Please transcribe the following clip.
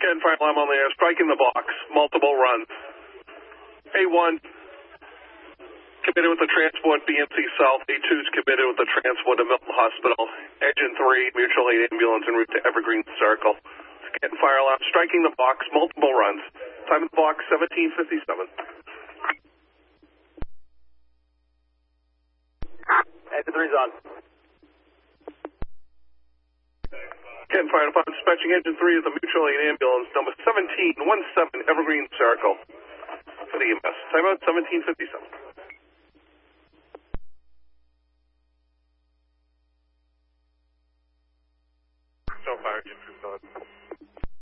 Ken, fire alarm on the air, striking the box, multiple runs. A1, committed with the transport BMC South. A2 is committed with the transport to Milton Hospital. Engine 3, mutual aid ambulance en route to Evergreen Circle. Ken, fire alarm, striking the box, multiple runs. Time of the box, 17:57. Engine 3's on. Ken, fire department dispatching engine 3 is the mutual aid ambulance number 1717 Evergreen Circle for the EMS. Time out 17:57.